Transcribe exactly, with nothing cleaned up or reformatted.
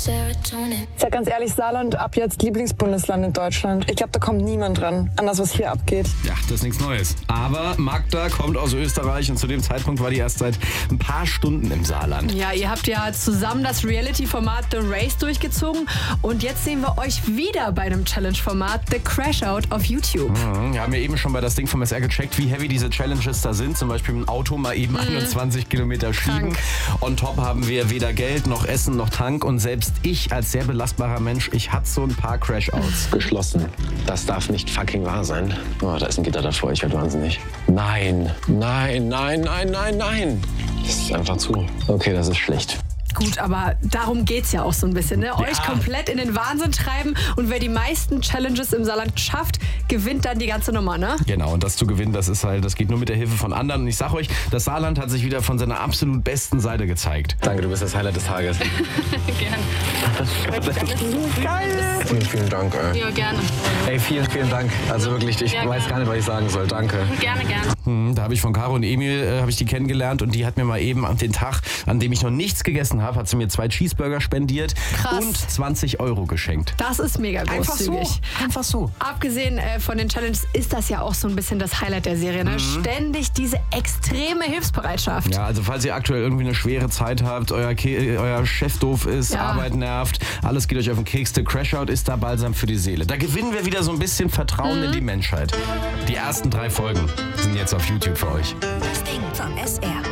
Ich sag ganz ehrlich, Saarland ab jetzt Lieblingsbundesland in Deutschland. Ich glaube, da kommt niemand dran an das, was hier abgeht. Ja, das ist nichts Neues. Aber Magda kommt aus Österreich und zu dem Zeitpunkt war die erst seit ein paar Stunden im Saarland. Ja, ihr habt ja zusammen das Reality-Format The Race durchgezogen und jetzt sehen wir euch wieder bei einem Challenge-Format The Crash Out auf YouTube. Mhm, wir haben ja eben schon bei das Ding vom S R gecheckt, wie heavy diese Challenges da sind. Zum Beispiel im Auto mal eben mhm. einundzwanzig Kilometer schieben. Krank. On top haben wir weder Geld noch Essen noch Tank und selbst ich als sehr belastbarer Mensch, ich hatte so ein paar Crash-Outs. Geschlossen. Das darf nicht fucking wahr sein. Oh, da ist ein Gitter davor, ich werde wahnsinnig. Nein, nein, nein, nein, nein, nein. Das ist einfach zu. Okay, das ist schlecht. Gut, aber darum geht's ja auch so ein bisschen, ne? Ja. Euch komplett in den Wahnsinn treiben und wer die meisten Challenges im Saarland schafft, gewinnt dann die ganze Nummer, ne? Genau, und das zu gewinnen, das ist halt, das geht nur mit der Hilfe von anderen. Und ich sag euch, das Saarland hat sich wieder von seiner absolut besten Seite gezeigt. Danke, du bist das Highlight des Tages. Gerne. Geil! Vielen, vielen Dank, ey. Ja, gerne. Ey, vielen, vielen Dank. Also wirklich, ich Ja, weiß gerne. gar nicht, was ich sagen soll. Danke. Gerne, gerne. Hm, da habe ich von Caro und Emil, äh, habe ich die kennengelernt und die hat mir mal eben an den Tag, an dem ich noch nichts gegessen habe, hat sie mir zwei Cheeseburger spendiert Krass. und zwanzig Euro geschenkt. Das ist mega großzügig. Einfach so. Abgesehen äh, von den Challenges ist das ja auch so ein bisschen das Highlight der Serie, ne? Ständig diese extreme Hilfsbereitschaft. Ja, also falls ihr aktuell irgendwie eine schwere Zeit habt, euer, Ke euer Chef doof ist, Ja. Arbeit nervt, alles geht euch auf den Keks, der Crashout ist da balsam für die Seele. Da gewinnen wir wieder so ein bisschen Vertrauen in die Menschheit. Die ersten drei Folgen sind jetzt auf YouTube für euch. Das Ding vom S R.